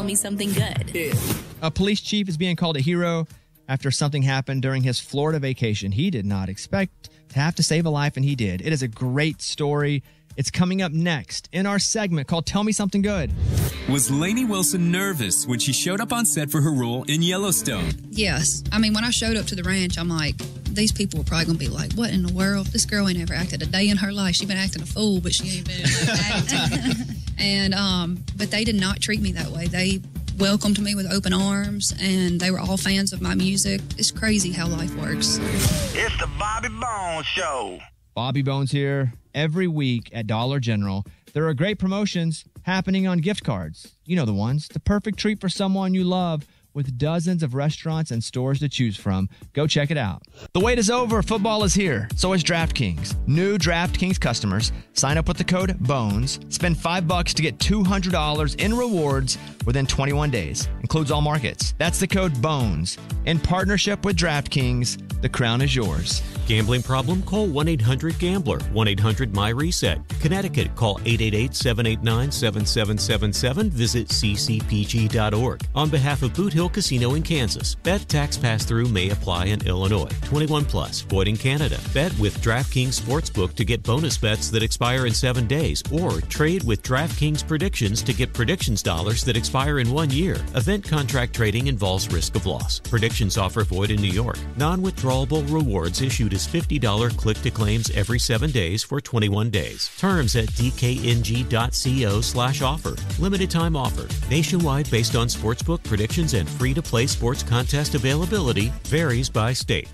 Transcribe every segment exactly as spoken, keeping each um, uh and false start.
tell me something good. Yeah. A police chief is being called a hero after something happened during his Florida vacation. He did not expect to have to save a life, and he did. It is a great story. It's coming up next in our segment called Tell Me Something Good. Was Lainey Wilson nervous when she showed up on set for her role in Yellowstone? Yes. I mean, when I showed up to the ranch, I'm like, these people are probably going to be like, what in the world? This girl ain't ever acted a day in her life. She's been acting a fool, but she ain't been like acting. and, um, but they did not treat me that way. They welcomed me with open arms, and they were all fans of my music. It's crazy how life works. It's the Bobby Bones Show. Bobby Bones here. Every week at Dollar General, there are great promotions happening on gift cards. You know the ones. The perfect treat for someone you love with dozens of restaurants and stores to choose from. Go check it out. The wait is over. Football is here. So is DraftKings. New DraftKings customers sign up with the code BONES. Spend five bucks to get two hundred dollars in rewards within twenty-one days. Includes all markets. That's the code BONES. In partnership with DraftKings, the crown is yours. Gambling problem? Call one eight hundred gambler, one eight hundred M Y reset. Connecticut, call eight eight eight, seven eight nine, seven seven seven seven. Visit c c p g dot org. On behalf of Boot Hill Casino in Kansas, bet tax pass-through may apply in Illinois. twenty-one plus, void in Canada. Bet with DraftKings Sportsbook to get bonus bets that expire in seven days, or trade with DraftKings Predictions to get predictions dollars that expire in one year. Event contract trading involves risk of loss. Predictions offer void in New York. Non-withdrawable rewards issued as fifty dollars click-to-claims every seven days for twenty-one days. Terms at d k n g dot co slash offer. Limited time offer. Nationwide based on sportsbook predictions and free-to-play sports contest availability. Varies by state.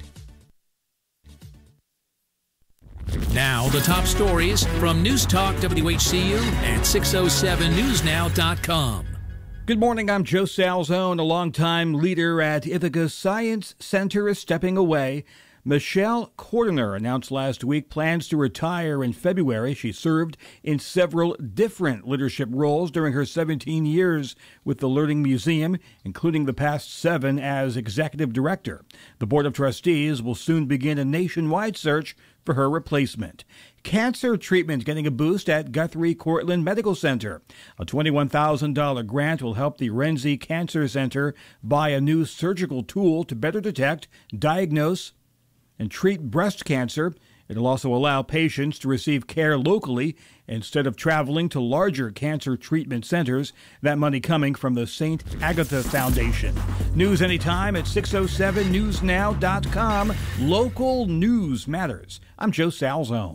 Now, the top stories from News Talk W H C U and six oh seven news now dot com. Good morning, I'm Joe Salzone. A longtime leader at Ithaca Science Center is stepping away. Michelle Cordiner announced last week plans to retire in February. She served in several different leadership roles during her seventeen years with the Learning Museum, including the past seven as executive director. The Board of Trustees will soon begin a nationwide search for her replacement. Cancer treatment getting a boost at Guthrie Cortland Medical Center. A twenty-one thousand dollars grant will help the Renzi Cancer Center buy a new surgical tool to better detect, diagnose, and treat breast cancer. It'll also allow patients to receive care locally instead of traveling to larger cancer treatment centers. That money coming from the Saint Agatha Foundation. News anytime at six oh seven news now dot com. Local news matters. I'm Joe Salzone.